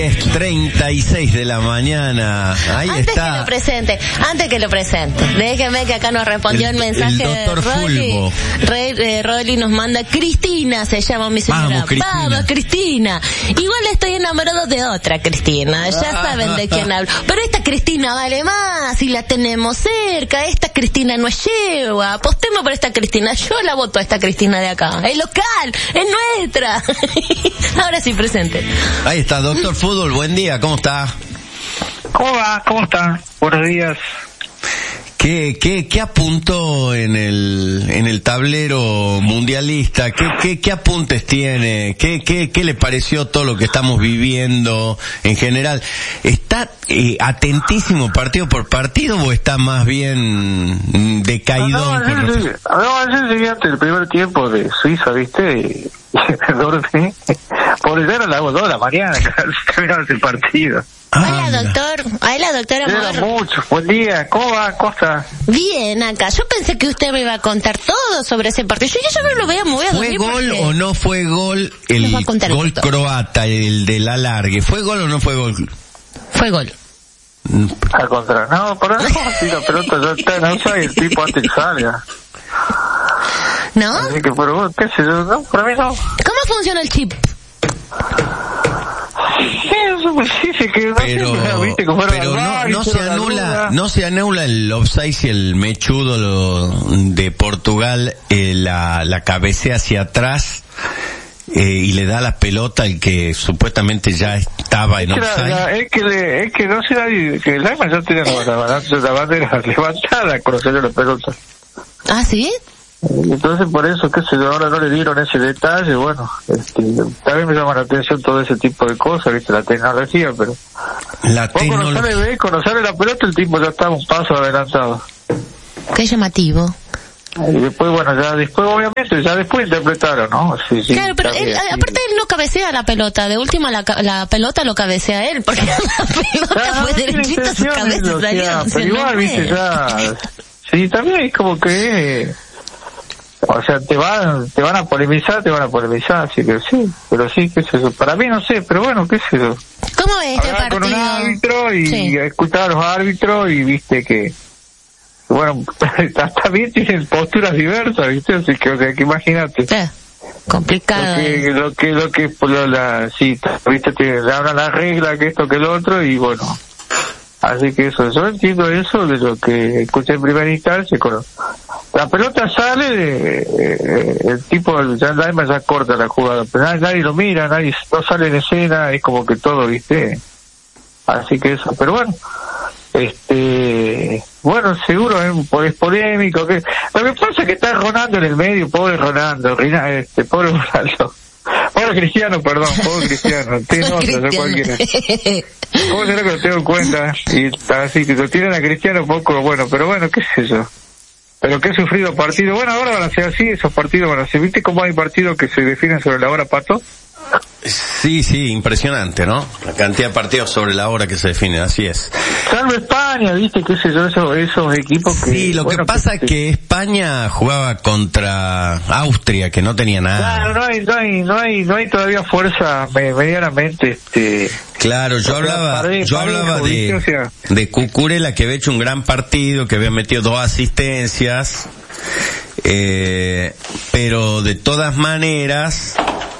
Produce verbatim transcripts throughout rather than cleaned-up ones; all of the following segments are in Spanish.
diez treinta y seis de la mañana. Ahí antes está. que lo presente, antes que lo presente, déjeme que acá nos respondió el, el mensaje el doctor de Rolly. Fulvo. Re, eh, Rolly nos manda, Cristina se llama mi señora. Vamos, Cristina. Vamos, Cristina. Igual estoy enamorado de otra Cristina, ya saben de quién hablo. Pero esta Cristina vale más y la tenemos cerca. Esta Cristina no es yegua. Apostemos por esta Cristina. Yo la voto a esta Cristina de acá. Es local, es nuestra. Ahora sí, presente. Ahí está, doctor Fútbol, buen día, ¿cómo está? ¿Cómo va? ¿Cómo está? Buenos días. ¿Qué, qué, qué apuntó en el, en el tablero mundialista? ¿Qué, qué, qué apuntes tiene? ¿Qué, qué, qué le pareció todo lo que estamos viviendo en general? ¿Está eh, atentísimo partido por partido o está más bien decaído? No, no, no, sí, no, ayer llegué ante el primer tiempo de Suiza, ¿viste? Y, y me dormí. Por eso era las dos de la mañana que terminaba ese partido. Hola, Ah, doctor. Hola, doctor Era amor. mucho. Buen día. ¿Cómo va, Costa? Bien, acá. Yo pensé que usted me iba a contar todo sobre ese partido. Yo ya no lo veo, me voy a ¿Fue dormir. gol porque... o no fue gol el Nos va a contar el gol doctor. croata, el del alargue? ¿Fue gol o no fue gol? Fue gol. Al contrario. No, pero no, si la pelota ya está en outside, el tipo antes que salga. ¿No? Así que, pero, qué sé yo, no, para mí no. ¿Cómo funciona el chip? Sí, eso pues sí, sí, que no Pero, sé, viste, como era pero al no, bar, no se hicieron la anula, duda. no se anula el offside si el mechudo lo, de Portugal eh, la, la cabecea hacia atrás eh, y le da la pelota al que supuestamente ya estaba en Es que, la- offside. la- es que, le, es que no sé nadie, que el Aima ya tenía la, la, la bandera levantada con hacerle la pelota. ¿Ah, sí? Entonces por eso, qué sé yo, ahora no le dieron ese detalle, bueno, este, también me llama la atención todo ese tipo de cosas, viste, la tecnología, pero La vos cuando sale, tecnología. ve, cuando sale la pelota el tipo ya está un paso adelantado. Qué llamativo. Y después, bueno, ya después obviamente, ya después interpretaron, ¿no? Sí, sí, Claro, pero él, también, sí. aparte él no cabecea la pelota. De última la, ca- la pelota lo cabecea él, porque la pelota Ah, fue no tiene derechita a su intenciones, cabeza. o Salió, sea, o sea, pero no igual, fue. viste, ya, sí, también es como que, o sea, te van, te van a polemizar, te van a polemizar, así que sí, pero sí, qué sé yo, para mí no sé, pero bueno, qué sé yo. ¿Cómo ves este Hablar con un partido? árbitro y Sí. escuchar a los árbitros y viste que, bueno, también tienen posturas diversas, viste, así que, o sea, que imagínate. Eh, complicado. Lo que, lo que, lo que, por lo, la, sí, viste, te le hablan la regla, que esto, que lo otro, y bueno, así que eso, yo entiendo eso de lo que escuché en primera instancia, con, la pelota sale, de, eh, el tipo, ya Daima ya corta la jugada, pero nadie, nadie lo mira, nadie, no sale en escena, es como que todo, viste, así que eso, pero bueno, este, bueno, seguro es, es polémico, que lo que pasa es que está Ronaldo en el medio, pobre Ronaldo, Rina- este, pobre Ronaldo, pobre Cristiano, perdón, pobre Cristiano, tiene Soy otra, yo cualquiera. ¿Cómo será que lo tengo en cuenta? Y está así, que lo tienen a Cristiano un poco, bueno, pero bueno, qué sé yo. Pero que he sufrido partido. Bueno, ahora van a ser así, esos partidos van a ser. ¿Viste cómo hay partidos que se definen sobre la hora, Pato? Sí, sí, impresionante, ¿no? La cantidad de partidos sobre la hora que se define, así es. Salvo España, ¿viste? Qué sé yo, esos, esos equipos que... Sí, lo bueno, que pasa es que España jugaba contra Austria, que no tenía nada. Claro, no hay, no hay, no hay, no hay todavía fuerza me- medianamente, este... Claro, yo hablaba, Parejo, yo hablaba ¿viste? O de, sea, de Cucurella, que había hecho un gran partido, que había metido dos asistencias, eh, pero de todas maneras,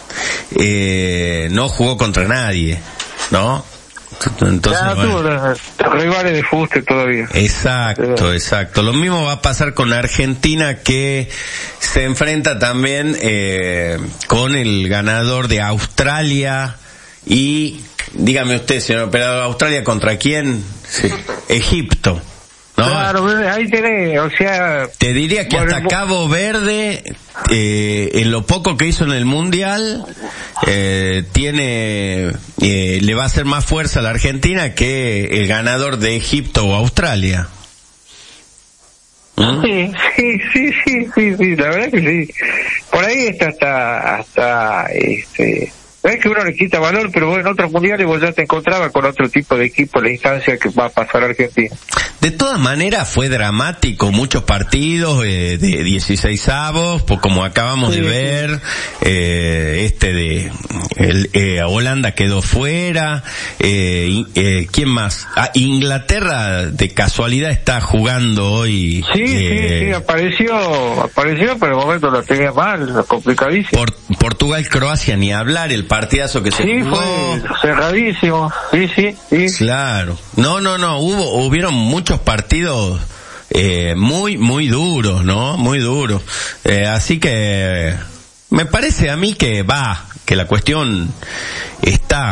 eh, no jugó contra nadie, ¿no? Entonces, ya no bueno. tuvo los rivales de fuste todavía. Exacto, exacto. Lo mismo va a pasar con Argentina, que se enfrenta también eh, con el ganador de Australia y, dígame usted, señor operador, ¿Australia contra quién? Sí. Egipto, ¿no? Claro, ahí tenés, o sea... Te diría que bueno, hasta Cabo Verde, eh, en lo poco que hizo en el Mundial, eh, tiene, eh, le va a hacer más fuerza a la Argentina que el ganador de Egipto o Australia. ¿Mm? Sí, sí, sí, sí, sí, sí, la verdad que sí. Por ahí está hasta, hasta, este, es que uno le quita valor, pero bueno, en otros mundiales vos ya te encontrabas con otro tipo de equipo en la instancia que va a pasar a Argentina. De todas maneras fue dramático, muchos partidos eh, de dieciseisavos, pues como acabamos sí, de ver, sí. eh, este de el, eh, Holanda quedó fuera, eh, eh, ¿quién más? Ah, Inglaterra de casualidad está jugando hoy. Sí, eh, sí, sí, apareció, apareció, pero en el momento lo tenía mal, complicadísimo. Por, Portugal, Croacia, ni hablar, el partidazo que se sí, jugó. Sí, fue cerradísimo, sí, sí, sí. Claro, no, no, no, hubo, hubieron muchos partidos eh, muy, muy duros, ¿no? Muy duros. Eh, así que me parece a mí que va, que la cuestión está.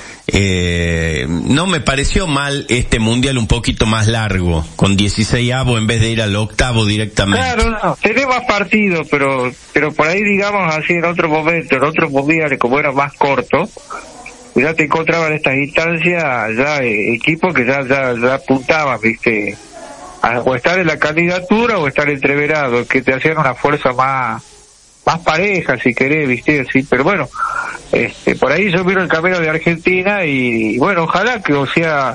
Eh, no me pareció mal este mundial un poquito más largo, con dieciseisavos en vez de ir al octavo directamente. Claro, no, tenés más partidos, pero pero por ahí, digamos así, en otro momento, en otros mundiales, como era más corto, ya te encontraban en estas instancias ya eh, equipos que ya ya, ya apuntaban, viste, a, o estar en la candidatura o estar entreverados, que te hacían una fuerza más más pareja, si querés, viste, sí, pero bueno, este, por ahí yo miro el camino de Argentina y, y bueno, ojalá que, o sea,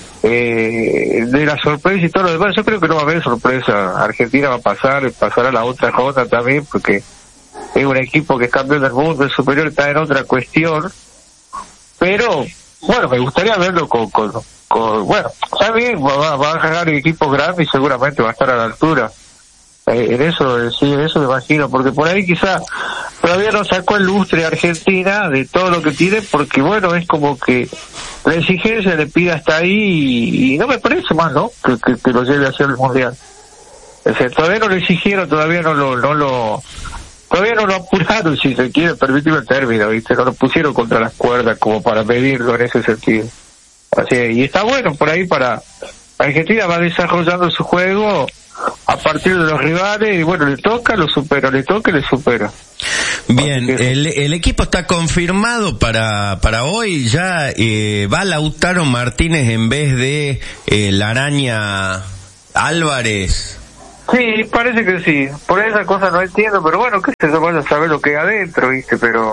eh, de la sorpresa y todo lo demás, yo creo que no va a haber sorpresa. Argentina va a pasar, pasará a la otra ronda también, porque es un equipo que es campeón del mundo, es superior, está en otra cuestión, pero bueno, me gustaría verlo con, con, con bueno, está bien, va, va a ganar equipos grandes y seguramente va a estar a la altura. En eso, sí, en eso me imagino, porque por ahí quizá todavía no sacó el lustre Argentina de todo lo que tiene, porque bueno, es como que la exigencia le pide hasta ahí y, y no me parece más, ¿no? Que, que, que lo lleve a hacer el mundial. O sea, todavía no lo exigieron, todavía no lo, no lo, todavía no lo apuraron, si se quiere, permitirme el término, ¿viste? No lo pusieron contra las cuerdas como para medirlo en ese sentido. Así, y está bueno por ahí para, Argentina va desarrollando su juego a partir de los rivales y bueno, le toca, lo supera, le toca y le supera. Bien, el, el equipo está confirmado para para hoy, ya eh, va Lautaro Martínez en vez de eh, la Araña Álvarez. Sí, parece que sí, por esa cosa no entiendo, pero bueno, qué sé yo, vaya a saber lo que hay adentro, viste, pero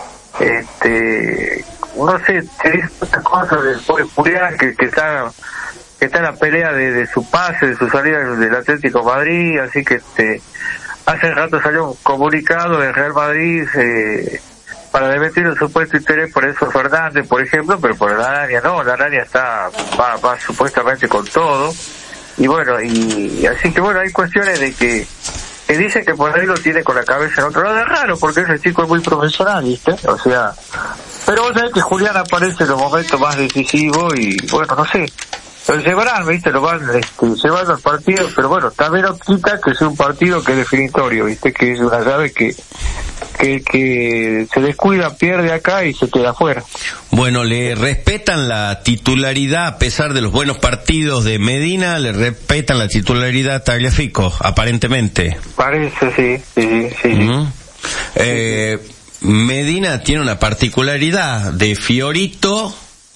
este, no sé, se dice estas cosas del pobre Julián que, que está que está en la pelea de, de su pase, de su salida del Atlético de Madrid, así que este, hace rato salió un comunicado del Real Madrid eh, para desmentir un supuesto interés por Enzo Fernández, por ejemplo, pero por la Araña no, la Araña está, va, va supuestamente con todo, y bueno, y, y así que bueno, hay cuestiones de que, que dicen que por ahí lo tiene con la cabeza en otro lado, es raro, porque ese chico es muy profesional, ¿viste? O sea, pero vos sabés que Julián aparece en los momentos más decisivos y bueno, no sé, lo llevarán, viste, lo van este, llevando al partido, pero bueno, también no quita que sea un partido que es definitorio, viste, que es una llave que que que se descuida, pierde acá y se queda afuera. Bueno, le respetan la titularidad a pesar de los buenos partidos de Medina, le respetan la titularidad a Tagliafico, aparentemente. Parece, sí, sí, sí. Uh-huh. eh, Medina tiene una particularidad de Fiorito,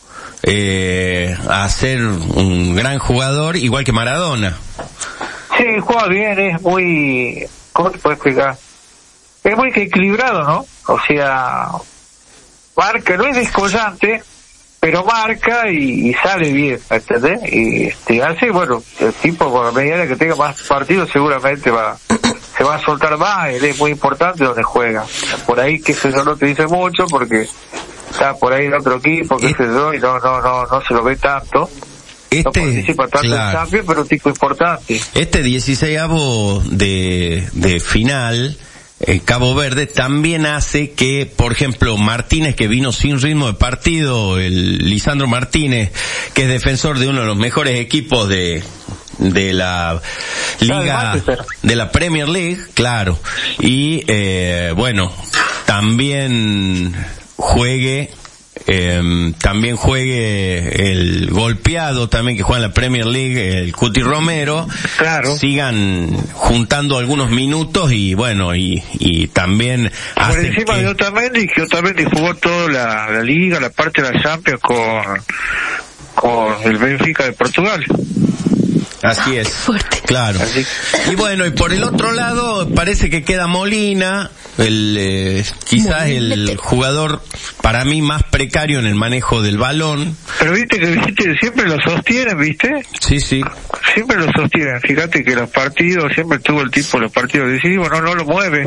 eh, a ser un gran jugador, igual que Maradona. Sí, juega bien, es muy, ¿cómo te puedo explicar? Es muy equilibrado, ¿no? O sea, marca, no es descollante, pero marca y, y sale bien, ¿entendés? Y este, hace, bueno, el tipo, por la medida que tenga más partidos, seguramente va, se va a soltar más, él es muy importante donde juega. Por ahí, que eso no te dice mucho, porque está por ahí en otro equipo, qué sé yo, y no, no, no, no se lo ve tanto. Este, no participa tanto claro. en Champions, pero un tipo importante. Este dieciseisavo de, de final, eh, Cabo Verde, también hace que, por ejemplo, Martínez, que vino sin ritmo de partido, el Lisandro Martínez, que es defensor de uno de los mejores equipos de de la liga, de la Premier League, claro, y eh, bueno, también juegue eh, también juegue el golpeado también que juega en la Premier League, el Cuti Romero, claro, sigan juntando algunos minutos y bueno, y, y también por encima que... de Otamendi, que Otamendi jugó toda la, la liga, la parte de la Champions con con el Benfica de Portugal. Así es. Fuerte. Claro. Así. Y bueno, y por el otro lado, parece que queda Molina, el eh, quizás el jugador para mí más precario en el manejo del balón. Pero viste que viste siempre lo sostienen, ¿viste? Sí, sí. Siempre lo sostienen. Fíjate que los partidos, siempre tuvo el tipo, los partidos decisivos, no, no lo mueve.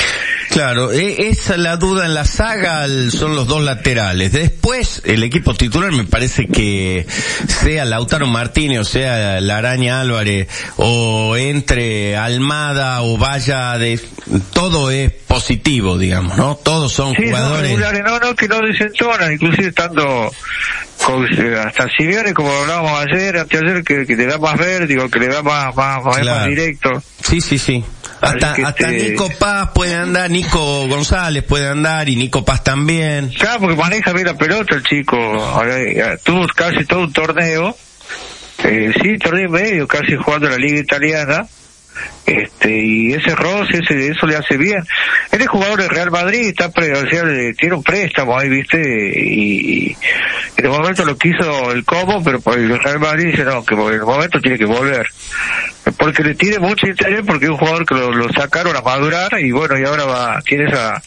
Claro, eh, esa es la duda en la saga, el, son los dos laterales. Después, el equipo titular me parece que sea Lautaro Martínez, o sea la Araña Álvarez, o entre Almada o vaya de... Todo es positivo, digamos, ¿no? Todos son sí, jugadores... No, no, no, que no desentonan, inclusive estando con, hasta Simeone, como hablábamos ayer, anteayer, que, que le da más vértigo, que le da más, más, más, claro. más directo. Sí, sí, sí. Hasta, hasta este... Nico Paz puede andar, Nico González puede andar y Nico Paz también. Claro, porque maneja bien la pelota el chico. Ahora, tuvo casi todo un torneo, eh, sí, torneo y medio, casi jugando en la liga italiana. Este, y ese roce, ese, eso le hace bien. Él es jugador del Real Madrid, está pre, o sea, tiene un préstamo ahí, viste, y, y en el momento lo quiso el Como, pero por el Real Madrid dice no, que en el momento tiene que volver. Porque le tiene mucho interés, porque es un jugador que lo, lo sacaron a madurar, y bueno, y ahora va, tiene esa,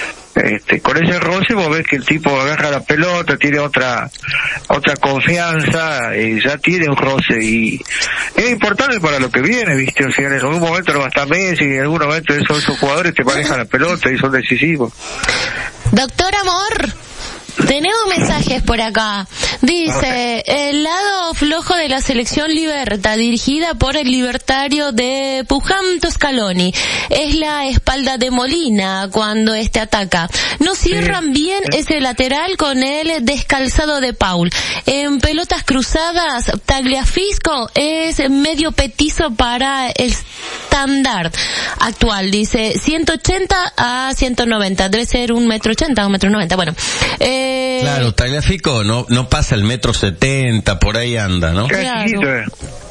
este, con ese roce vos ves que el tipo agarra la pelota, tiene otra, otra confianza, y ya tiene un roce, y es importante para lo que viene, viste, o sea, en algún momento no va a estar Messi, en algún momento esos, esos jugadores te manejan la pelota y son decisivos. Doctor Amor, tenemos mensajes por acá. Dice, el lado flojo de la selección Liberta, dirigida por el libertario de Pujam Toscaloni, es la espalda de Molina cuando este ataca. No cierran bien ese lateral con el descalzado de Paul. En pelotas cruzadas, Tagliafico es medio petizo para el estándar actual. Dice, ciento ochenta a ciento noventa. Debe ser un metro ochenta o un metro noventa. Bueno, eh... Claro, Tagliafico no, no pasa el metro setenta, por ahí anda, ¿no? Claro.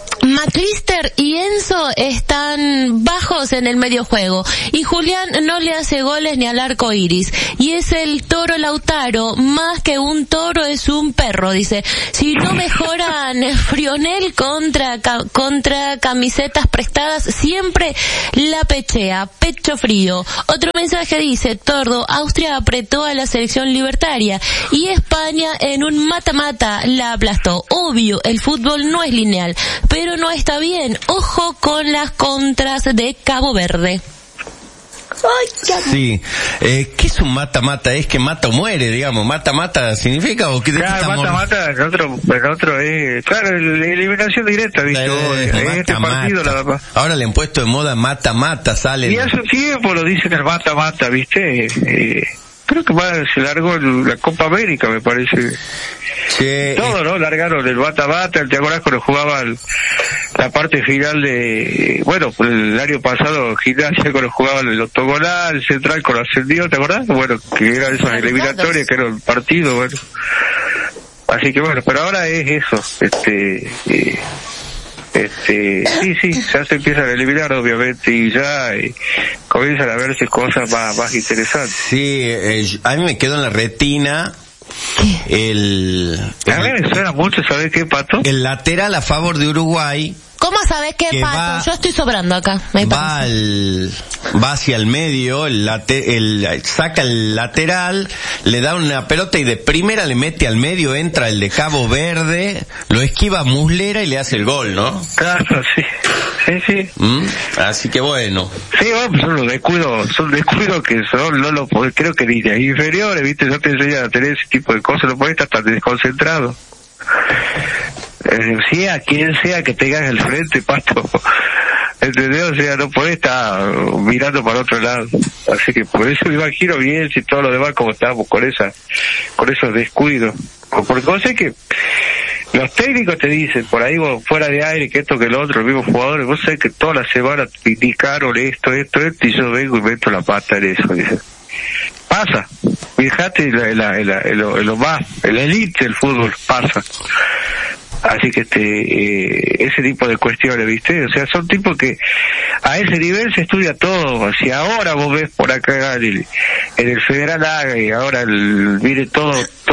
McAllister y Enzo están bajos en el medio juego y Julián no le hace goles ni al arco iris y es el toro Lautaro, más que un toro es un perro, dice. Si no mejoran Frionel contra ca, contra camisetas prestadas, siempre la pechea, pecho frío. Otro mensaje dice, Tordo, Austria apretó a la selección libertaria y España en un mata-mata la aplastó. Obvio, el fútbol no es lineal, pero no está bien. Ojo con las contras de Cabo Verde. Ay, sí, eh, ¿qué es un mata-mata? ¿Es que mata o muere, digamos? ¿Mata-mata significa o qué? Claro, mata-mata, el otro, el otro es, claro, la eliminación directa, ¿viste? Eh, en este partido, la verdad. Ahora le han puesto de moda mata-mata, sale. Y hace un tiempo lo dicen el mata-mata, ¿viste? Eh, creo que más se largó la Copa América, me parece. Sí, todo, ¿no? Largaron el bata-bata, ¿te acordás cuando jugaban la parte final de, bueno, el año pasado Gimnasia cuando jugaban el octogonal, Central cuando ascendió, ¿te acordás? Bueno, que eran esas eliminatorias, que era un partido, bueno. Así que bueno, pero ahora es eso, este, eh, este, sí, sí, ya se empiezan a eliminar obviamente y ya eh, comienzan a verse cosas más, más interesantes. Sí, eh, a mí me quedó en la retina el, el a mí me suena mucho, ¿sabes qué, Pato? El lateral a favor de Uruguay. ¿Cómo sabes qué, Pato? Va, Yo estoy sobrando acá. Me va, al, va hacia el medio, el, late, el saca el lateral, le da una pelota y de primera le mete al medio, entra el de Cabo Verde, lo esquiva Muslera y le hace el gol, ¿no? Claro, sí. Sí, sí. ¿Mm? Así que bueno. Sí, bueno, son los descuidos, son descuidos que son, no lo creo que ni de inferiores, ¿viste? Yo te enseñan a tener ese tipo de cosas, no puedes estar tan desconcentrado. Eh, sea quien sea que tengas al frente, Pato, ¿entendés? O sea, no podés estar mirando para otro lado. Así que por eso me imagino bien si todo lo demás como estamos con esa, con esos descuidos. Porque vos sé que los técnicos te dicen por ahí vos, fuera de aire, que esto que lo otro, los mismos jugadores, vos sabés que toda la semana te indicaron esto, esto, esto, y yo vengo y meto la pata en eso, dice. Pasa, fíjate la, la, la, lo, lo más, el elite del fútbol pasa. Así que este eh, ese tipo de cuestiones, ¿viste? O sea, son tipos que a ese nivel se estudia todo. Si ahora vos ves por acá en el, en el Federal Haga y ahora el, mire todo todo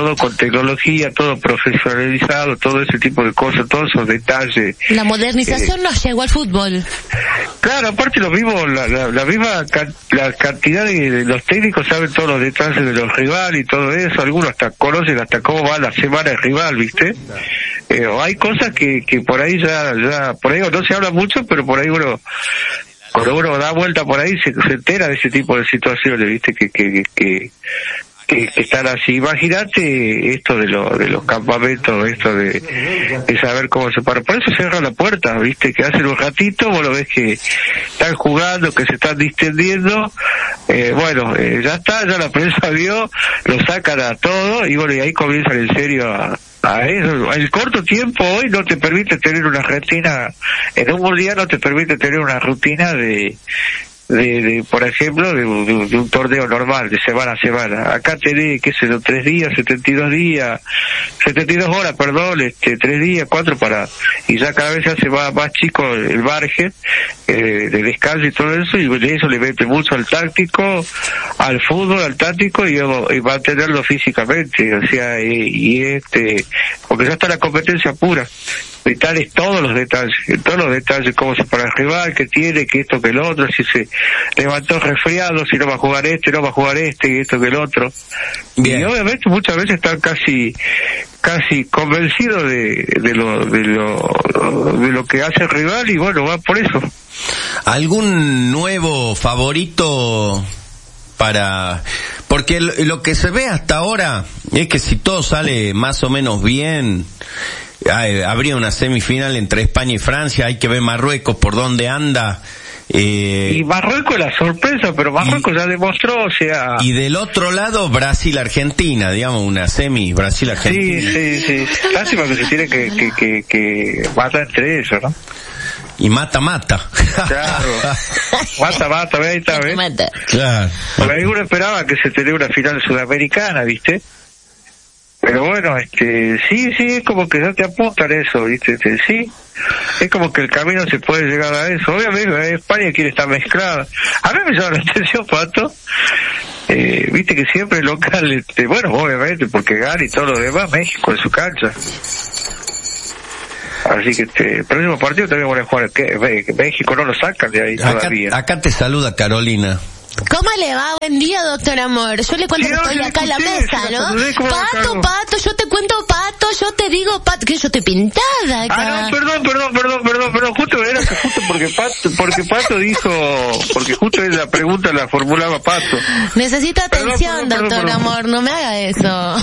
todo con tecnología, todo profesionalizado, todo ese tipo de cosas, todos esos detalles. La modernización eh, nos llegó al fútbol. Claro, aparte lo mismo, la, la, la misma ca- la cantidad de, de los técnicos saben todos los detalles de los rivales y todo eso, algunos hasta conocen hasta cómo va la semana el rival, ¿viste? Eh, o hay cosas que, que por ahí ya, ya, por ahí no se habla mucho, pero por ahí uno, cuando uno da vuelta por ahí se, se entera de ese tipo de situaciones, ¿viste? Que, que, que, que, que están así. Imagínate esto de, lo, de los campamentos, esto de, de saber cómo se para. Por eso cierra la puerta, ¿viste? Que hace un ratito vos lo ves que están jugando, que se están distendiendo. Eh, bueno, eh, ya está, ya la prensa vio, lo sacan a todo y bueno, y ahí comienzan en serio a... a eso. El corto tiempo hoy no te permite tener una rutina, en un mundial no te permite tener una rutina de, de, de por ejemplo, de, de, de un torneo normal, de semana a semana. Acá tenés, qué sé yo, tres días, setenta y dos días, setenta y dos horas, perdón, este, tres días, cuatro para, y ya cada vez se hace más, más chico el margen, eh, de descanso y todo eso, y de eso le mete mucho al táctico, al fútbol, al táctico, y, y mantenerlo físicamente, o sea, y, y este, porque ya está la competencia pura. Vitales todos los detalles, todos los detalles, cómo se para el rival, qué tiene, que esto, que el otro, si se levantó resfriado, si no va a jugar este, no va a jugar este, y esto, que el otro. Bien. Y obviamente muchas veces están casi, casi convencidos de, de lo, de lo, de lo que hace el rival, y bueno, va por eso. ¿Algún nuevo favorito para...? Porque lo, lo que se ve hasta ahora es que si todo sale más o menos bien, hay, habría una semifinal entre España y Francia, hay que ver Marruecos por dónde anda. Eh, y Marruecos la sorpresa, pero Marruecos y, ya demostró, o sea... Y del otro lado, Brasil-Argentina, digamos, una semi, Brasil-Argentina. Sí, sí, sí. Lástima que se tiene que, que, que, que matar entre ellos, ¿no? Y mata, mata. Claro. Mata, mata, ve ahí está, ¿ves? Mata. Claro. Porque alguno esperaba que se tenía una final sudamericana, ¿viste? Pero bueno, este, sí, sí, es como que ya te apuntan eso, ¿viste? Este, sí, es como que el camino se puede llegar a eso. Obviamente, España quiere estar mezclada. A mí me llama la atención, Pato, eh, viste que siempre el local, este, bueno, obviamente, porque gana y todo lo demás, México en su cancha. Así que este, el próximo partido también van a jugar, que, que México no lo sacan de ahí acá, todavía. Acá te saluda Carolina. ¿Cómo le va? Buen día, doctor Amor. Yo le cuento sí, que estoy no, acá en la escuché, mesa, ¿no? Pato, Pato, yo te cuento Pato, yo te digo Pato, que yo estoy pintada acá. Ah, no, perdón, perdón, perdón, perdón, perdón, justo era que justo porque Pato, porque Pato dijo, porque justo la pregunta la formulaba Pato. Necesito atención, perdón, perdón, doctor perdón, Amor, no me haga eso.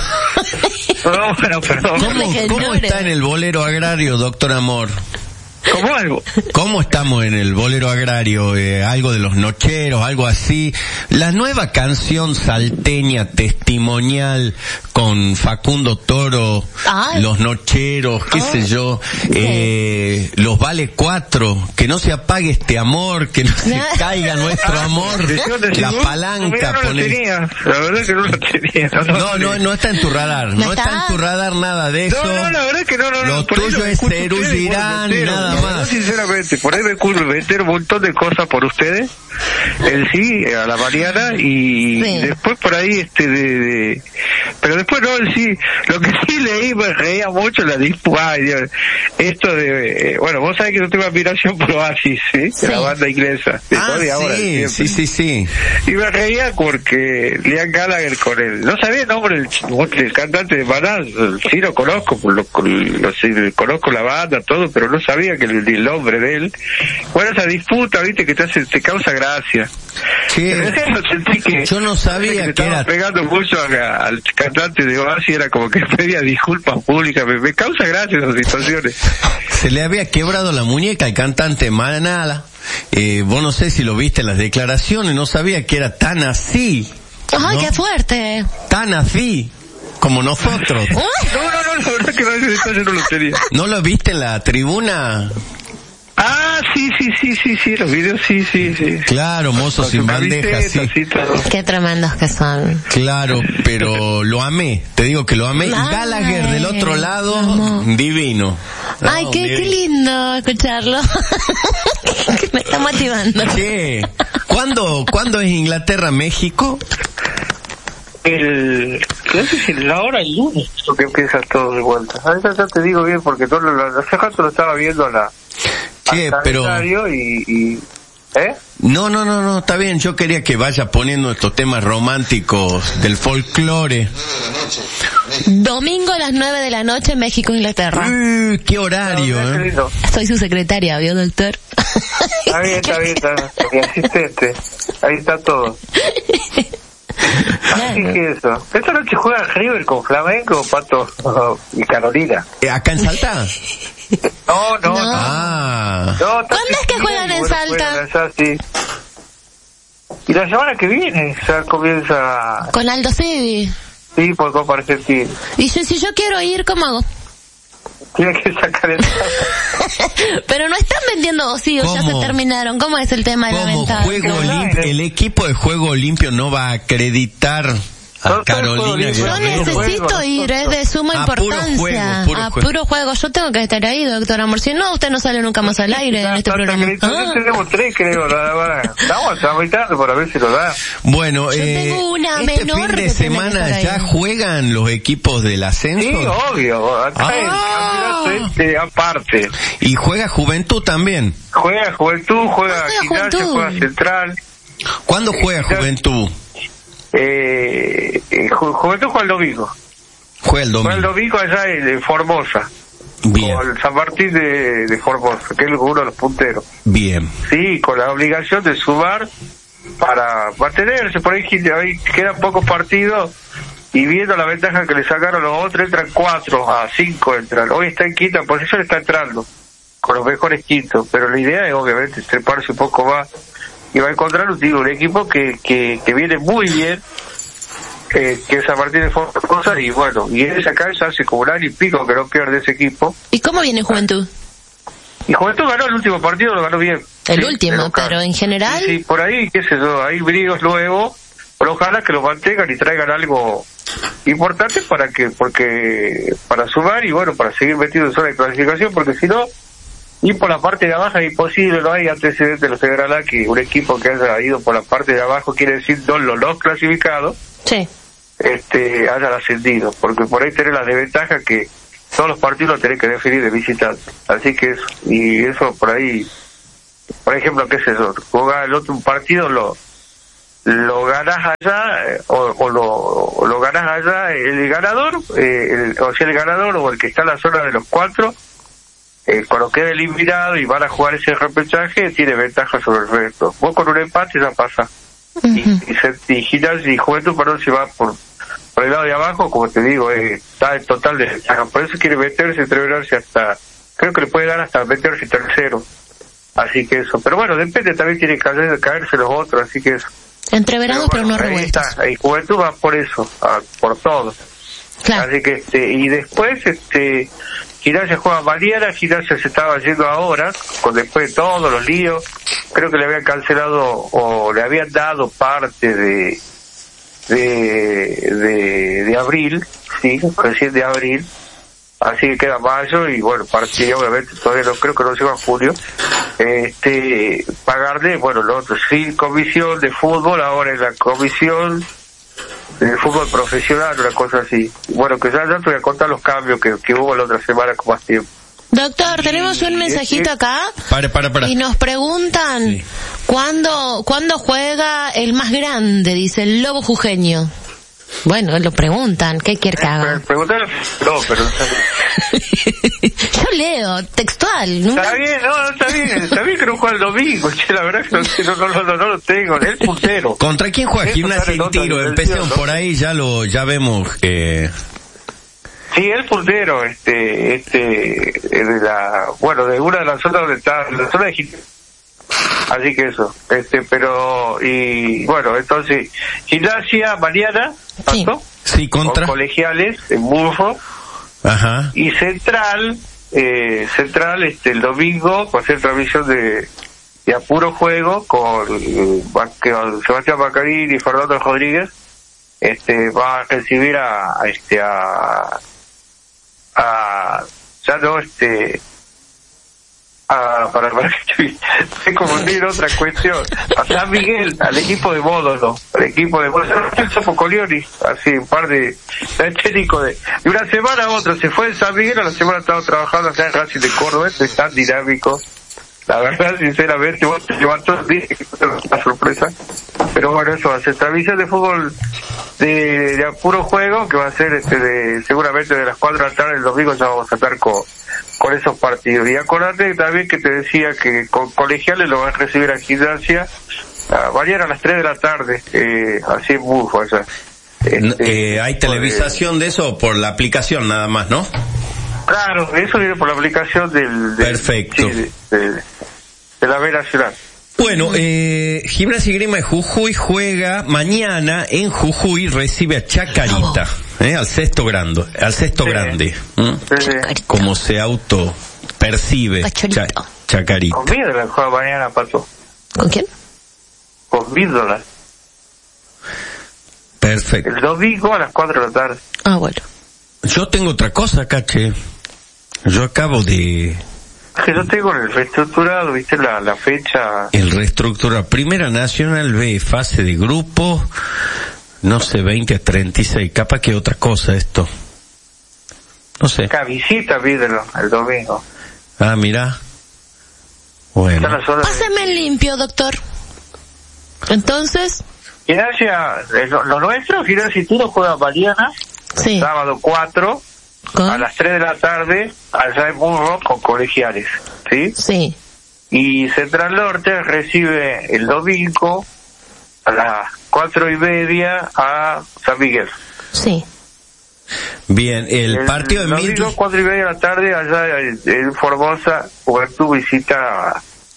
No, bueno, perdón. ¿Cómo, ¿Cómo está en el bolero agrario, doctor Amor? ¿Cómo algo? ¿Cómo estamos en el bolero agrario? Eh, algo de los nocheros, algo así. La nueva canción salteña testimonial con Facundo Toro, Ay. Los nocheros, qué oh. sé yo, eh, los vale cuatro, que no se apague este amor, que no se caiga nuestro amor, la palanca. No, no la tenía, la verdad que no la tenía. No, no, no, no, no está en tu radar, no, no está? está en tu radar nada de eso. No, no, la verdad que no, no, no. Lo tuyo es Cerú Girán, nada más. No, sinceramente, por ahí me ocurre meter un montón de cosas por ustedes, el sí, a la Mariana, y sí. Después por ahí, este, de, de, pero después no, el sí, lo que sí leí me reía mucho la disputa, esto de, eh, bueno, vos sabés que no tengo admiración por Oasis, ¿sí? Sí. La banda inglesa, de ah, de ahora, sí, sí, sí, sí. Y me reía porque Liam Gallagher con él, no sabía el nombre del, del cantante de Maná, sí lo conozco, lo, lo, lo, sí, conozco la banda, todo, pero no sabía que el, el nombre de él. Bueno, esa disputa, viste, que te hace, te causa gracia. Sí. Que, yo no sabía que, que era pegando mucho a, al cantante de Oasis, era como que pedía disculpas públicas, me, me causa gracia esas situaciones. Se le había quebrado la muñeca al cantante Manala, eh, vos no sé si lo viste en las declaraciones, no sabía que era tan así. ¡Ay, ¿no? qué fuerte! Tan así como nosotros. No, no, no, la verdad que no, ese detalle no lo tenía. ¿No lo viste en la tribuna? Ah, sí, sí, sí, sí, sí, los videos, sí, sí, sí. Claro, mozos sin bandejas, sí. sí Qué tremendos que son. Claro, pero lo amé, te digo que lo amé. Y Gallagher del otro lado, amo. Divino. Ay, no, qué, qué lindo escucharlo. Me está motivando. ¿Qué? ¿Cuándo, ¿Cuándo es Inglaterra-México? el, creo que es la hora el lunes, lo que empieza todo de vuelta. A veces ya te digo bien porque todo lo, hace rato lo estaba viendo a la, che, al pero y, y ¿eh? No, no, no, no, está bien. Yo quería que vaya poniendo estos temas románticos del folclore. Domingo a las nueve de la noche, México, Inglaterra. Uh, qué horario, no, ¿eh? Soy su secretaria, ¿vio, doctor? Está bien, está bien, está bien. Mi asistente. Ahí está todo. Así que eso. Esta noche juega River con Flamengo, Pato y Carolina. ¿Acá en Salta? No, no, No. no. Ah. No, ¿Cuándo es que juegan en bueno, Salta? juegan allá, sí. Y la semana que viene ya comienza, Con Aldo Civi. sí, por Copa Argentina. Y yo, si yo quiero ir, ¿cómo hago? Tiene que sacar el... Pero no están vendiendo osios, ya se ¿Cómo? terminaron. ¿Cómo es el tema de la Como venta? juego No, limpio, el equipo de juego limpio no va a acreditar a No, Carolina. todo Yo juego Guerrero. necesito juego, ir, es de suma A puro importancia. juego, puro a juego. puro juego. Yo tengo que estar ahí, doctor Amor. Si no, usted no sale nunca más al aire en este programa. Ah. Tenemos tres, creo, nada más. Estamos tramitando para ver si lo da. Bueno, Yo eh, tengo una este menor fin que de tiene que semana estar ya ahí. juegan los equipos del ascenso. Sí, obvio. Acá Ah. el campeonato este aparte. Y juega Juventud también. Juega Juventud, juega Ah, juega Gimnasia, Juventud. juega Central. ¿Cuándo juega Juventud? Eh, eh, Ju- Juventud juega el domingo. Juega el Juega el domingo. domingo allá en, en Formosa. Bien, Con el San Martín de, de Formosa, que es uno de los punteros. bien. Sí, con la obligación de sumar para mantenerse. Por ahí, ahí quedan pocos partidos y viendo la ventaja que le sacaron los otros, entran cuatro a cinco. Entran. Hoy está en quinta posición, está entrando con los mejores quintos. Pero la idea es obviamente treparse un poco más y va a encontrar un, digo, un equipo que, que, que viene muy bien, eh, que es San Martín de Formosa, y bueno, y en esa cancha hace como un año y pico que no pierde ese equipo. ¿Y cómo viene Juventud? Y Juventud ganó el último partido, lo ganó bien. El Sí, último, local. pero en general... Sí, sí, por ahí, qué sé yo, hay bríos luego, pero ojalá que lo mantengan y traigan algo importante para que, porque, para sumar y bueno, para seguir metido en zona de clasificación, porque si no, ir por la parte de abajo es imposible, no hay antecedentes de los Federal que un equipo que haya ido por la parte de abajo, quiere decir dos los dos clasificados, Sí. este, hayan ascendido, porque por ahí tenés la desventaja que todos los partidos los tenés que definir de visitante, así que eso, y eso por ahí, por ejemplo, qué sé yo, jugar el otro partido lo lo ganás allá eh, o, o lo o lo ganás allá el ganador, eh, el, o sea el ganador o el que está en la zona de los cuatro, eh, cuando quede eliminado y van a jugar ese repechaje tiene ventaja sobre el resto. Vos con un empate ya pasa. Ujú. Y, y, se, y Gimnasia y Juventud, perdón, si va por, por el lado de abajo, como te digo, eh, está en total desventaja. Por eso quiere meterse, entreverarse hasta, creo que le puede dar hasta meterse tercero. Así que eso. Pero bueno, depende, también tiene que caer, caerse los otros, así que eso. Entreverados, pero, bueno, no ahí revueltos. está. Y Juventud va por eso, a, por todo. Claro. Así que este, y después, este, Gimnasia juega mañana, Gimnasia se estaba yendo ahora, con después de todos los líos, creo que le habían cancelado o le habían dado parte de de de, de abril, sí, recién de abril, así que queda mayo y bueno, partido obviamente todavía no creo que no se va a junio, este, pagarle, bueno, lo otro, sin comisión de fútbol, ahora en la comisión de fútbol profesional, una cosa así. Bueno, que ya, ya te voy a contar los cambios que, que hubo la otra semana con más tiempo. Doctor, tenemos un mensajito acá Para, para, para. y nos preguntan Sí. ¿cuándo, ¿cuándo juega el más grande? Dice el Lobo Jujeño. Bueno, lo preguntan, ¿qué quiere que haga? Preguntar, no, pero Yo leo, textual. ¿Nunca? está bien, no, no, está bien, está bien que no juega el domingo, che, la verdad que no, no, no, no, no lo tengo, es puntero. ¿Contra quién juega? Eso Gimnasia está en y otra Tiro. dimensión, Empecemos ¿no? por ahí, ya lo, ya vemos. Eh, Sí, el puntero, este, este, de la, bueno, de una de las zonas donde está, la zona de Gimnasia. Así que eso, este, pero, y bueno, entonces, Gimnasia mañana, Sí. ¿tanto? sí, contra. Con Colegiales, en Burfo, Ajá. y Central, eh, Central, este, el domingo, va a hacer transmisión de, de a puro juego con, eh, con Sebastián Bacarín y Fernando Rodríguez, este, va a recibir a, a este, a, a, ya no, este, Ah, para, para que se confundir otra cuestión. A San Miguel, al equipo de Módolo, al equipo de Módolo, el Sopo Colioni, así un par de, de técnico de, de una semana a otra, se fue de San Miguel, a la semana estaba trabajando acá en Racing de Córdoba, es tan dinámico. La verdad, sinceramente, vos te levantó el día, una sorpresa. Pero bueno, eso va a ser transmisión de fútbol de, de puro juego, que va a ser este de seguramente de las cuatro de la tarde el domingo. Ya vamos a estar con, con esos partidos. Y acordate también que te decía que con colegiales lo van a recibir a Gimnasia uh, mañana a las tres de la tarde, eh, así en Bufo. O sea, este, eh, ¿hay televisación de... de eso por la aplicación nada más, no? Claro, eso viene por la aplicación del... del Perfecto. Sí, de, de, de la B Nacional. Bueno, eh, Gimnasia y Grima de Jujuy juega mañana en Jujuy, recibe a Chacarita, eh, al sexto grande, al sexto sí. grande, ¿Mm? Sí, sí. Como se auto percibe Cha- Chacarita. Con Midland juega mañana, Pato. ¿Con quién? Con Midland. Perfecto. El domingo a las cuatro de la tarde. Ah, bueno. Yo tengo otra cosa, Cache. Yo acabo de... Que yo tengo el reestructurado, viste, la, la fecha... El reestructurado. Primera Nacional B, fase de grupo, no sé, veinte a treinta y seis. Capaz que otra cosa esto. No sé. Acá visita, pídelo, el domingo. Ah, mira. Bueno. Pásame el limpio, doctor. Entonces... Gimnasia, lo, lo nuestro, Gimnasia y Tiro juega mañana, sí. sábado cuatro, ¿con? A las tres de la tarde, allá en Burro, con colegiales, ¿sí? Sí. Y Central Norte recibe el domingo a las cuatro y media a San Miguel. Sí. Bien, el, el partido de domingo, Mid... cuatro y media de la tarde, allá en, en Formosa, Juventud visita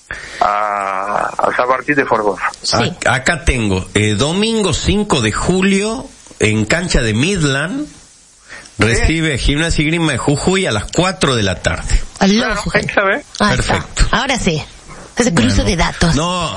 a, a San Martín de Formosa. Sí. A, acá tengo, eh, domingo cinco de julio, en cancha de Midland, recibe ¿Sí? Gimnasia y Grima de Jujuy a las cuatro de la tarde. Claro, ah, perfecto. Está. Ahora sí. Ese cruce bueno, de datos. No,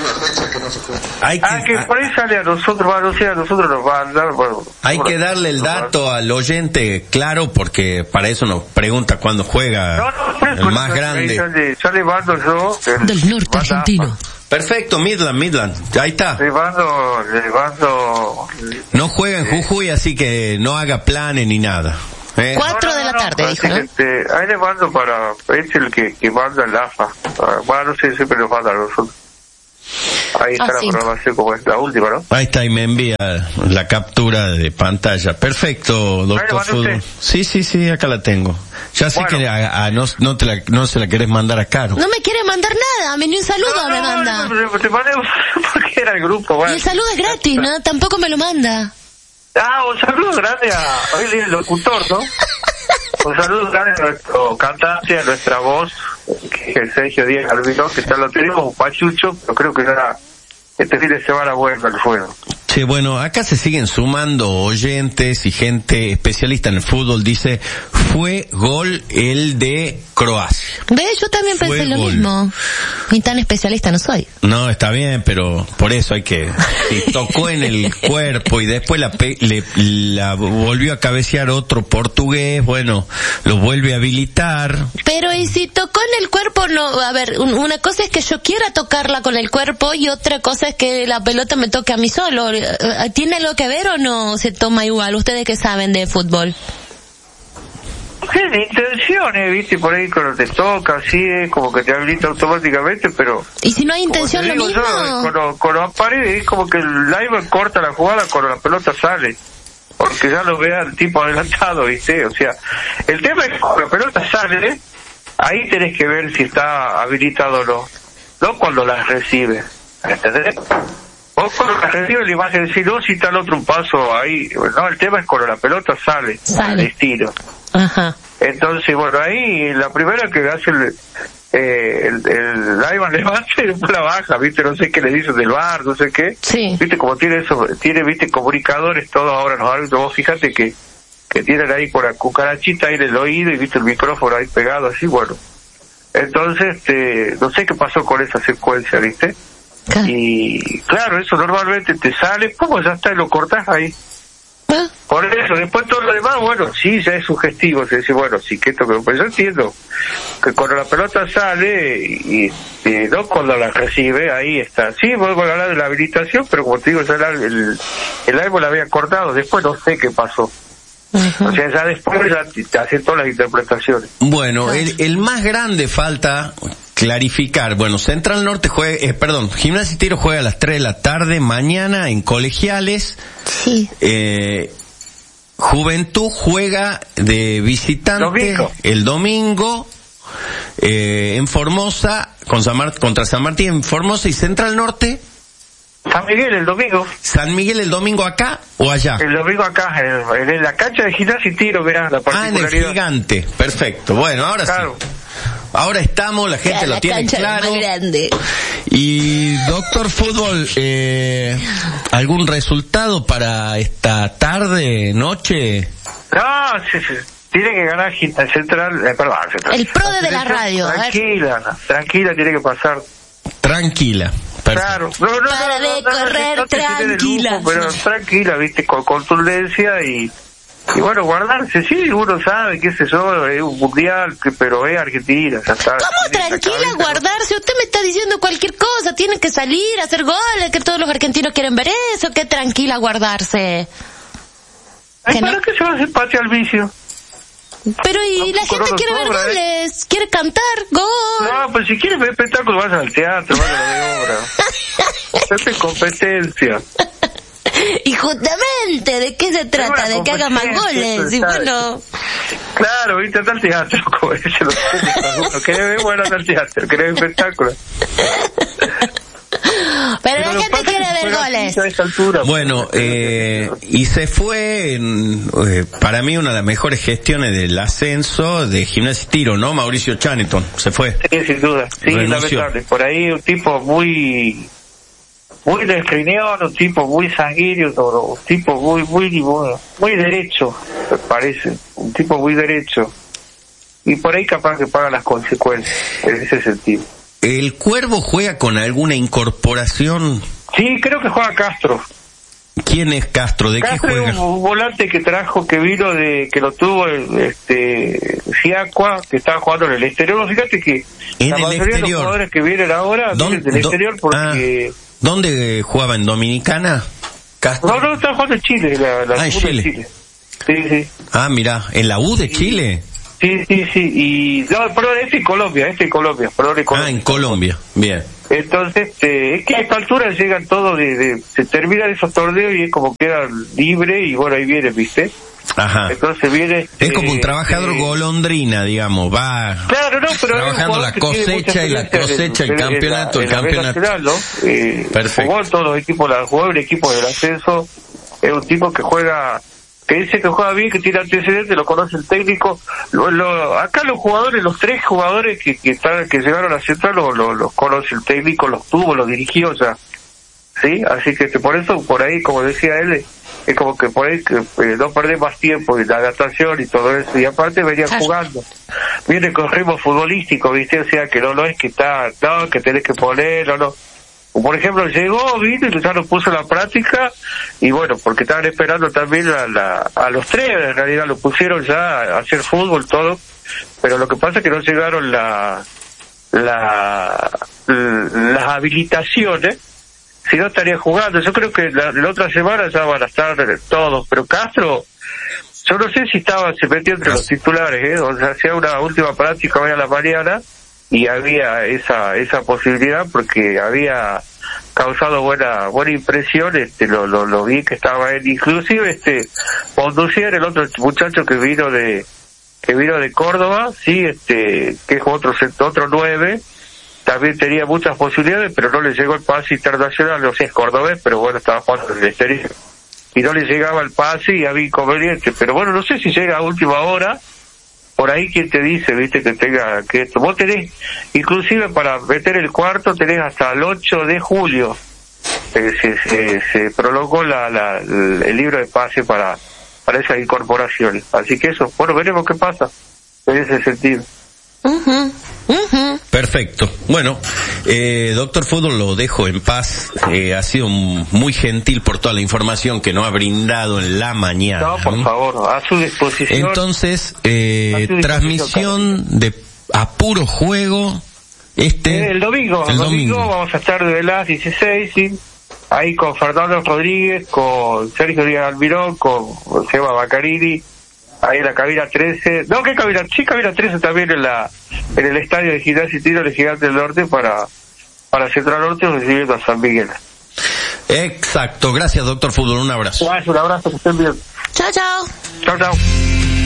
hay que, ah, que por ahí sale a nosotros, a nosotros nos va a dar, bueno, hay que darle el dato al oyente claro, porque para eso nos pregunta cuándo juega no, no, el más no, grande. Sale, sale bando yo, el, del norte argentino. Perfecto, Midland, Midland, ahí está. Llevando, llevando. No juega en Jujuy, así que no haga planes ni nada. ¿Eh? Cuatro no, no, de la tarde, no, dijo, ¿no? Este, ahí le mando para, es el que, que manda el A F A. Bueno, no sé, siempre nos manda a nosotros. Ahí está ah, la sí. programación como es la última, ¿no? Ahí está, y me envía la captura de pantalla. Perfecto, doctor Fútbol. Sí, sí, sí, acá la tengo. Ya sé bueno. que a, a, no, no, te la, no se la querés mandar a Caro. No me quiere mandar nada, ni un saludo no, no, me manda. No, no, te mandé porque era el grupo, bueno. Y el saludo es gratis, ¿no? Tampoco me lo manda. Ah, un saludo grande a, a el locutor, ¿no? Un saludo grande a nuestro cantante, a nuestra voz, que es Sergio Díaz Albino, que ya lo tenemos, un pachucho, pero creo que ya este fin de semana vuelve al fuego. Sí, bueno, acá se siguen sumando oyentes y gente especialista en el fútbol. Dice, fue gol el de Croacia. De hecho, también fue pensé gol. Lo mismo. Ni tan especialista no soy. No, está bien, pero por eso hay que... Si tocó en el cuerpo y después la, pe, le, la volvió a cabecear otro portugués, bueno, lo vuelve a habilitar. Pero y si tocó en el cuerpo, no, a ver, una cosa es que yo quiera tocarla con el cuerpo y otra cosa es que la pelota me toque a mí solo. ¿Tiene algo que ver o no se toma igual? ¿Ustedes que saben de fútbol? Sí, de intenciones, viste, por ahí cuando te toca, así es como que te habilita automáticamente, pero... ¿Y si no hay intención lo mismo? Yo, cuando, cuando aparece es como que el live corta la jugada cuando la pelota sale, porque ya lo vea el tipo adelantado, viste, o sea, el tema es que cuando la pelota sale, ahí tenés que ver si está habilitado o no, no cuando la recibe, ¿entendés? Vos cuando la recibe la imagen decís, no, si está el otro un paso ahí, no, el tema es cuando la pelota sale, sale. al estilo. Ajá. Entonces, bueno, ahí la primera que hace el, eh, el, el Ivan levanta y después la baja, viste, no sé qué le dicen del bar, no sé qué. Sí. Viste, como tiene eso, tiene, viste, comunicadores todos ahora los árbitros, vos fíjate que, que tienen ahí por la cucarachita ahí en el oído y viste el micrófono ahí pegado así, bueno. Entonces, este, no sé qué pasó con esa secuencia, viste. ¿Qué? Y claro, eso normalmente te sale, ¿cómo ya está? Y lo cortás ahí. ¿Ah? Por eso, después todo lo demás, bueno, sí, ya es sugestivo, se dice, bueno, sí, que esto que... Pero yo entiendo que cuando la pelota sale, y, y no cuando la recibe, ahí está. Sí, vuelvo a hablar de la habilitación, pero como te digo, ya el, el, el árbol la había cortado, después no sé qué pasó. Uh-huh. O sea, ya después ya te hacen todas las interpretaciones. Bueno, el, el más grande falta clarificar. Bueno, Central Norte juega, eh, perdón, Gimnasia y Tiro juega a las tres de la tarde mañana en Colegiales. Sí. Eh, Juventud juega de visitante domingo. el domingo eh, en Formosa con San Mart- contra San Martín en Formosa. Y Central Norte, San Miguel el domingo. San Miguel el domingo acá o allá. El domingo acá, en, en la cancha de Gimnasia y Tiro, verás la Ah, en el particularidad. Gigante, perfecto. Bueno, ahora Claro. sí. Ahora estamos, la gente La lo tiene cancha claro. más grande. Y doctor Fútbol, eh, ¿algún resultado para esta tarde, noche? No, sí, sí. Tiene que ganar Gimnasia Central, eh, perdón, Central. El PRODE de la radio, a ver. Tranquila, tranquila, tiene que pasar. Tranquila. Perfecto. Claro, no, no, Para no, no, de no, no, correr, no te tires de tranquila. lujo, pero tranquila, viste, con contundencia y y bueno, guardarse, sí, uno sabe, qué sé yo, es un mundial, que, pero es Argentina, ya está. ¿Cómo tranquila guardarse? Usted me está diciendo cualquier cosa, tienen que salir, hacer goles, que todos los argentinos quieren ver eso, qué tranquila guardarse. Ay, ¿Que ¿para no? qué se va a hacer patio al vicio? Pero y No, la gente no quiere ver sobra, ¿eh? goles, quiere cantar, gol. No, pues si quieres ver espectáculo, vas al teatro, vas a la de obra. Esto es competencia. Y justamente, ¿de qué se trata? una De que haga más competencia, goles. Y ¿sabes? bueno, Claro, viste, anda al teatro, como dice los técnicos. ¿Querés ver? Bueno, anda al teatro, ¿querés ver espectáculo? pero la lo gente pasa quiere es que ver juega goles. a esta altura. Bueno, eh, y se fue, en, eh, para mí, una de las mejores gestiones del ascenso de Gimnasia y Tiro, ¿no? Mauricio Chaneton, se fue. Sí, sin duda. Sí, Renunció. lamentable. Por ahí un tipo muy... muy descrineón, un tipo muy sanguíneo, todo, un tipo muy, muy, muy, muy derecho, me parece. Un tipo muy derecho. Y por ahí capaz que paga las consecuencias, en ese sentido. ¿El Cuervo juega con alguna incorporación? Sí, creo que juega Castro. ¿Quién es Castro? ¿De Castro qué es juega? un volante que trajo, que vino de, que lo tuvo el, este, Siacua, que estaba jugando en el exterior. Fíjate que En la el mayoría de los exterior. jugadores que vienen ahora ¿Dónde- vienen del dó- exterior porque... ah, ¿Dónde jugaba? ¿En Dominicana? Castro. No, no, está jugando en Chile, la, la Ah, en U de Chile. Chile. Sí, sí. Ah, mira, ¿en la U de Chile? Sí, sí, sí, y no, perdón, este en Colombia, este en Colombia, perdón, en Colombia. Ah, en Colombia, bien. Entonces, este, es que a esta altura llegan todos, de, de, se terminan esos torneos y es como quedan libre y bueno, ahí viene, ¿viste? Ajá. Entonces viene... Es como un eh, trabajador eh, golondrina, digamos, va Claro, no, pero es un trabajando jugador la que tiene mucha cosecha y la experiencia cosecha, el en- en la- campeonato, el en la B campeonato. nacional, ¿no? Eh, Perfecto. Jugó en todos los equipos, la, jugó en el equipo del ascenso, es un tipo que juega, que dice que juega bien, que tiene antecedentes, lo conoce el técnico. Lo, lo, acá los jugadores, los tres jugadores que que, están, que llegaron a Central, los lo, lo conoce el técnico, los tuvo, los dirigió ya. ¿Sí? Así que este, por eso, por ahí, como decía él, es como que por ahí que, eh, no perder más tiempo en la adaptación y todo eso. Y aparte venían jugando. Viene con ritmo futbolístico, ¿viste? O sea, que no, no es que está, no, que tenés que poner, no, no. O por ejemplo, llegó, vino y ya lo puso en la práctica, y bueno, porque estaban esperando también a, la, a los tres, en realidad lo pusieron ya a hacer fútbol, todo, pero lo que pasa es que no llegaron la, la, las habilitaciones, si no estaría jugando. Yo creo que la, la otra semana ya van a estar todos, pero Castro, yo no sé si estaba, se metió entre los titulares, ¿eh? O sea, hacía una última práctica hoy a la mañana, y había esa esa posibilidad porque había causado buena buena impresión, este lo lo, lo vi que estaba él, inclusive este Conducier, el otro muchacho que vino de que vino de Córdoba, sí, este que es otro otro nueve, también tenía muchas posibilidades, pero no le llegó el pase internacional, no sé si es cordobés, pero bueno, estaba jugando en el exterior y no le llegaba el pase y había inconvenientes, pero bueno, no sé si llega a última hora. Por ahí quien te dice, viste, que tenga que esto. Vos tenés, inclusive para meter el cuarto, tenés hasta el ocho de julio. Eh, se, se, se prolongó la, la, el libro de pase para, para esas incorporaciones. Así que eso, bueno, veremos qué pasa en ese sentido. Uh-huh. Uh-huh. Perfecto. Bueno, eh, doctor Fútbol, lo dejo en paz. Eh, ha sido muy gentil por toda la información que nos ha brindado en la mañana. No, por favor, a su disposición. Entonces, eh, transmisión de a puro juego este... El domingo, el domingo, domingo vamos a estar de las dieciséis, ¿sí? Ahí con Fernando Rodríguez, con Sergio Díaz Almirón, con Seba Baccarini, ahí en la cabina trece, no, ¿qué cabina? Sí, cabina trece también en la en el estadio de Gimnasia y Tiro de Gigante del Norte para, para Central Norte recibiendo a San Miguel. Exacto, gracias doctor Fútbol, un abrazo. Gracias, un abrazo, que estén bien. Chao, chao. Chao, chao.